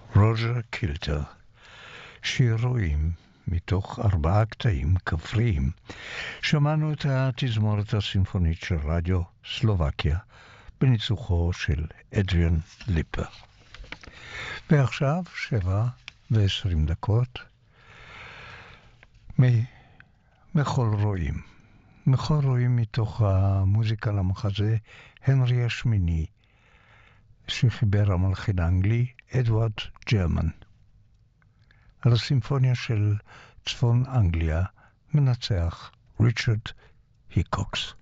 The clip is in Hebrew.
רוג'ר קילטר, שיר רועים מתוך 4 קטעים כפריים. שמענו את התזמורת הסימפונית של רדיו סלובקיה בניצוחו של אדריאן ליפר. ועכשיו 7:20 מחול רועים. מחול רועים מתוך המוזיקה למחזה הנרי השמיני, שחיבר המלחין האנגלי אדוארד ג'רמן. על הסימפוניה של צפון אנגליה מנצח ריצ'רד היקוקס.